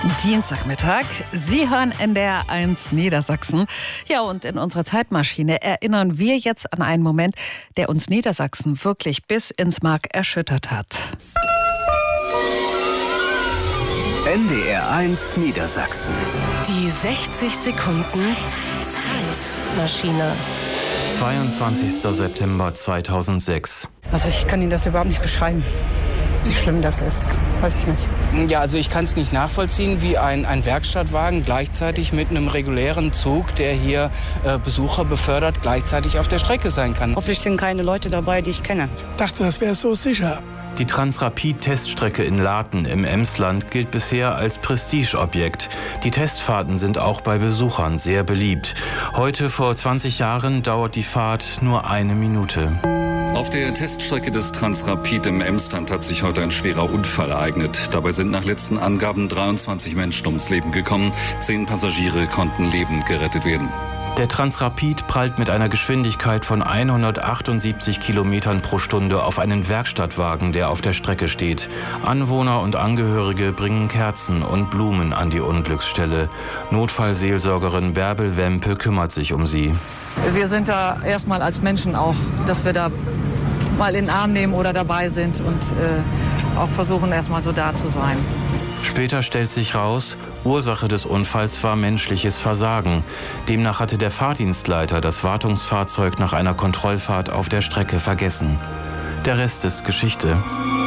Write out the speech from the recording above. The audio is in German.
Dienstagmittag. Sie hören NDR 1 Niedersachsen. Ja, und in unserer Zeitmaschine erinnern wir jetzt an einen Moment, der uns Niedersachsen wirklich bis ins Mark erschüttert hat. NDR 1 Niedersachsen. Die 60 Sekunden Zeitmaschine. 22. September 2006. Also ich kann Ihnen das überhaupt nicht beschreiben, wie schlimm das ist. Weiß ich nicht. Ja, also ich kann es nicht nachvollziehen, wie ein Werkstattwagen gleichzeitig mit einem regulären Zug, der hier Besucher befördert, gleichzeitig auf der Strecke sein kann. Hoffentlich sind keine Leute dabei, die ich kenne. Ich dachte, das wäre so sicher. Die Transrapid-Teststrecke in Laten im Emsland gilt bisher als Prestigeobjekt. Die Testfahrten sind auch bei Besuchern sehr beliebt. Heute, vor 20 Jahren, dauert die Fahrt nur 1 Minute. Auf der Teststrecke des Transrapid im Emsland hat sich heute ein schwerer Unfall ereignet. Dabei sind nach letzten Angaben 23 Menschen ums Leben gekommen. 10 Passagiere konnten lebend gerettet werden. Der Transrapid prallt mit einer Geschwindigkeit von 178 Kilometern pro Stunde auf einen Werkstattwagen, der auf der Strecke steht. Anwohner und Angehörige bringen Kerzen und Blumen an die Unglücksstelle. Notfallseelsorgerin Bärbel Wempe kümmert sich um sie. Wir sind da erstmal als Menschen auch, dass wir da mal in den Arm nehmen oder dabei sind und auch versuchen erstmal so da zu sein. Später stellt sich raus, Ursache des Unfalls war menschliches Versagen. Demnach hatte der Fahrdienstleiter das Wartungsfahrzeug nach einer Kontrollfahrt auf der Strecke vergessen. Der Rest ist Geschichte.